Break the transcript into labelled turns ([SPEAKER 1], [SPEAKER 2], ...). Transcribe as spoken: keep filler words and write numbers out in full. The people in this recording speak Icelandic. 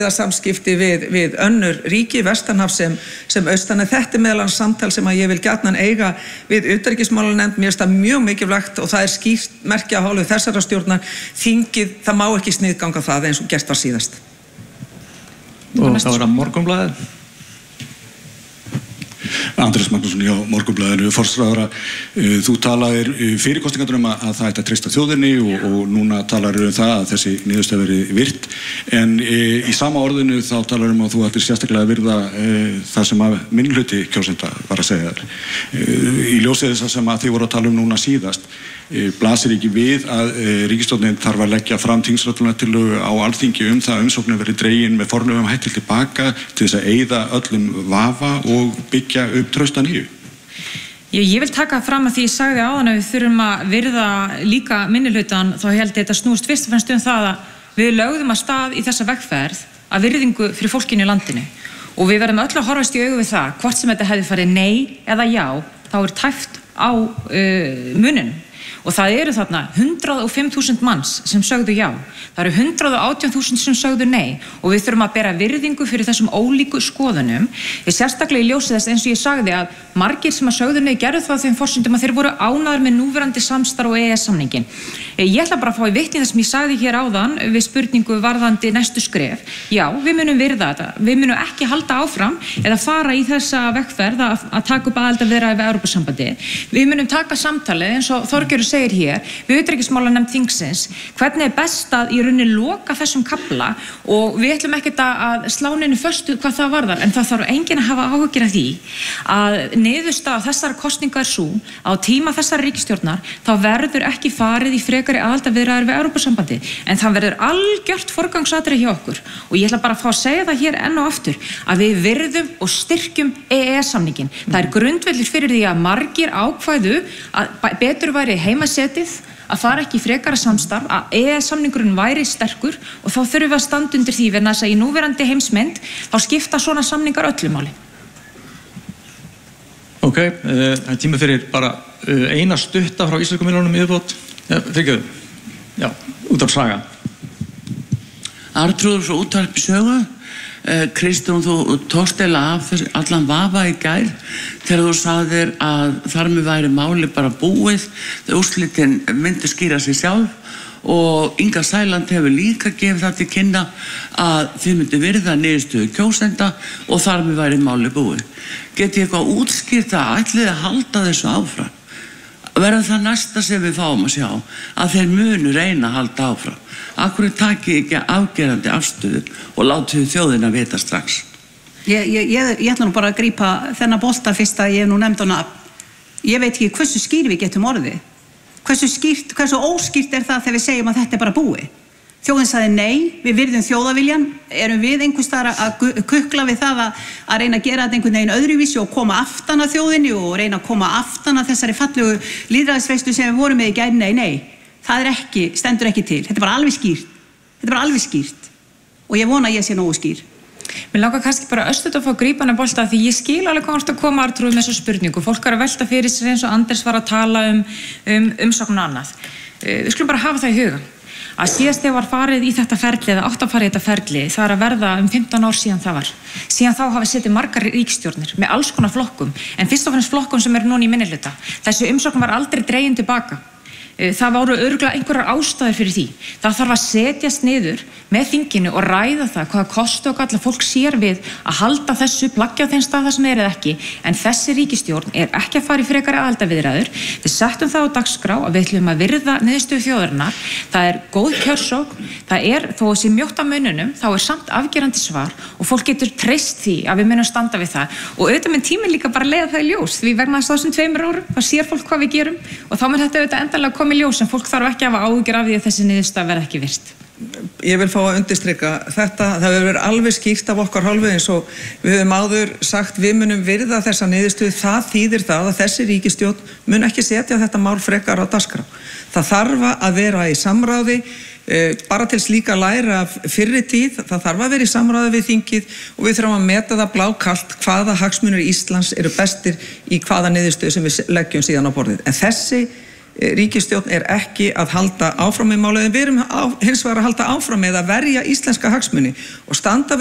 [SPEAKER 1] samskipti við, við önnur ríki, vestanhaf sem, sem austan, en þetta er meðal annars samtal sem að ég vil gjarnan eiga við utanríkismálanefnd. Mér finnst það mjög mikilvægt og það er skýrt merki af hálfu þessara stjórnar. Þingið, það má ekki sniðganga það eins og gert var síðast.
[SPEAKER 2] Og það var að Morgunblaðið.
[SPEAKER 3] Andrés Magnússon hjá Morgunblaðinu, forsætisráðherra. Þú talaðir fyrir kosningarnar um að það ætti að treysta þjóðinni og, og núna talar um það að þessi niðurstaða verið virt, en e, í sama orðinu þá talar um að þú ættir sérstaklega að virða e, það sem að minnihluti kjósenda var að segja þér. E, í ljósið þess að sem að þið voru að tala um núna síðast, e, blasir ekki við að e, ríkisstjórnin þarf að leggja fram þingsályktunartillögu á Alþingi um það að umsóknin verið dregin með formlegum hætti tilbaka til þess að eyða öllum vafa og byggja upp traust að nýju?
[SPEAKER 4] Ég, ég vil taka fram að því ég sagði áðan að við þurfum að virða líka minnihlutann, þá held ég þetta snúst fyrst og fremst um það að við lögðum að stað í þessa vegferð að virðingu fyrir fólkinu í landinu og við verðum öll að horfast í augu við það hvort sem þetta hefði farið nei eða já, þá er tæft á uh, munin. Og það eru þarna hundrað og fimm þúsund manns sem sögðu já. Það eru hundrað og átján þúsund sem sögðu nei og við þurfum að bera virðingu fyrir þessum ólíku skoðunum. Ég sérstaklega í ljósi þess eins og ég sagði að margir sem að sögðu nei gerðu það á þeim forsendum að þeir voru ánægðir með núverandi samstarf og E E S-samningin. Ég ætla bara að fá í vitni það sem ég sagði hér áðan við spurningu varðandi næstu skref. Já, við munum virða þetta. Við munum ekki halda áfram eða fara í þessa vegferð að, að taka upp aðildarviðræður við Evrópusambandið. Við munum taka samtalið eins og Þorgerður segir hér við utanríkismálanefnd þingsins hvernig er best að í rauninni loka þessum kafla og við ætlum ekkert að slá neinu föstu hvað það varðar, en það þarf enginn að hafa áhyggjur af því að niðurstaða þessara kosninga er sú að á tíma þessara ríkisstjórnar þá verður ekki farið í frekari aðildarviðræður við Evrópusambandið, en það verður algjört forgangsatriði hjá okkur og ég ætla bara að fá að segja það hér enn og aftur að við virðum og styrkjum E E S-samningin. Það er grundvöllur fyrir því að margir ákvæðu að betur væri heimasetið að fara ekki í frekara samstarf, að E E S-samningurinn væri sterkur og þá þurfum við að standa undir því vegna þess að í núverandi heimsmynd þá skipta svona samningar öllu máli.
[SPEAKER 2] Ok, það uh, er tíma fyrir bara uh, eina stutta frá íslensku minnunum yfirbót. Ja, fyrir já, út af saga.
[SPEAKER 5] Arnþrúður frá útvarpi sögu. Uh, Kristrún, þú tókst eða af allan vafa í gær þegar þú sagðir að þar með væri máli bara búið, þegar úrslitin myndi skýra sig sjálf og Inga Sæland hefur líka gefið það til kynna að þið myndi virða niðurstöðu kjósenda og þar með væri máli búið. Get ég eitthvað útskýrt að ætlið að halda þessu áfram? Verða það næsta sem við fáum að sjá að þeir munu reyna að halda áfram? Akkur takið ekki afgerandi afstöðu og látið þjóðina vita strax?
[SPEAKER 6] Ég, ég, ég, ég ætla nú bara að grípa þennan bolta fyrst að ég hef nú nefnd hana. Ég veit ekki hversu skýr við getum orðið. Hversu skýrt, hversu óskýrt er það þegar við segjum að þetta er bara búið? Þjóðin sagði nei, við virðum þjóðaviljan, erum við einhvers staðar að kukla við það að, að reyna að gera þetta einhvern veginn öðruvísi og koma aftan að þjóðinni og reyna að koma aftan að þessari fallegu lýðræðisveislu sem við vorum með í gær? Nei, nei, það er ekki, stendur ekki til. Þetta er bara alveg skýrt. Þetta er bara alveg skýrt. Og ég vona að ég sé nógu skýr.
[SPEAKER 4] Mér langar kannski bara östuð að fá grípana bolta því ég skil alveg hvað þú koma Arnþrúður með þessu spurningu. Fólk er að velta fyrir sér eins og Anders var að tala um, um umsókn og annað. Við skulum bara hafa það í huga að síðast þegar var farið í þetta ferli eða átt að fara í þetta ferli, það er að verða um fimmtán ár síðan það var. Síðan þá hafa setið margar ríkisstjórnir með alls konar flokkum, en fyrst og fremst flokkum sem eru núna í minnihluta. Þessi umsókn var aldrei dregin tilbaka. Það voru örugglega einhverjar ástæður fyrir því. Það þarf að setjast niður með þinginu og ræða það hvaða kosti og galla fólk sér við að halda þessu plaggi á þeim stað það sem er eða ekki. En þessi ríkisstjórn er ekki að fara í frekari aðildarviðræður. Við settum það á dagskrá að við ætlum að virða niðurstöðu þjóðarinnar. Það er góð kjörsókn. Það er, þó að sé mjótt á mununum, þá er samt afgerandi svar og fólk getur treyst því að við munum standa við það. Og auðvitað mun tíminn líka bara leiða það í ljós. Því vegna þess að þessum tveimur árum, þá sér fólk hvað við gerum og þá mun þetta auðvitað endanlega koma í ljós, en fólk þarf ekki að hafa áhyggjur af því að þessi niðurstaða verði ekki virt.
[SPEAKER 1] Ég vil fá að undirstrika þetta, það hefur verið alveg skýrt af okkar hálfu eins og við höfum áður sagt við munum virða þessa niðurstöðu. Það þýðir það að þessi ríkisstjórn mun ekki setja þetta mál frekar á dagskrá. Það þarf að vera í samráði, bara til slíka læra af fyrri tíð, það þarf að vera í samráði við þingið og við þurfum að meta það blákalt hvaða hagsmunir Íslands eru bestir í hvaða niðurstöðu sem við leggjum síðan á borðið. En þessi ríkisstjórn er ekki að halda áfram með málið, en við erum á, hins vegar að halda áfram með að verja íslenska hagsmuni og standa